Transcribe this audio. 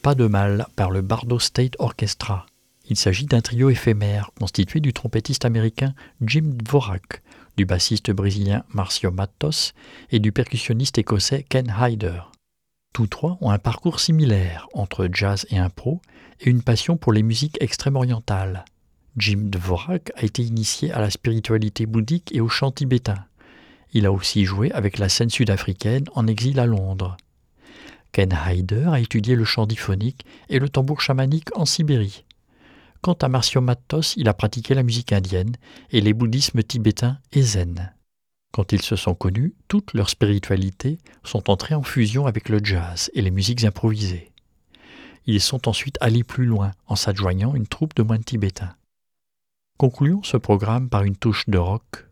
Pas de mal par le Bardo State Orchestra. Il s'agit d'un trio éphémère constitué du trompettiste américain Jim Dvorak, du bassiste brésilien Marcio Matos et du percussionniste écossais Ken Hyder. Tous trois ont un parcours similaire entre jazz et impro et une passion pour les musiques extrême-orientales. Jim Dvorak a été initié à la spiritualité bouddhique et au chant tibétain. Il a aussi joué avec la scène sud-africaine en exil à Londres. Ken Hyder a étudié le chant diphonique et le tambour chamanique en Sibérie. Quant à Marcio Matos, il a pratiqué la musique indienne et les bouddhismes tibétains et zen. Quand ils se sont connus, toutes leurs spiritualités sont entrées en fusion avec le jazz et les musiques improvisées. Ils sont ensuite allés plus loin en s'adjoignant une troupe de moines tibétains. Concluons ce programme par une touche de rock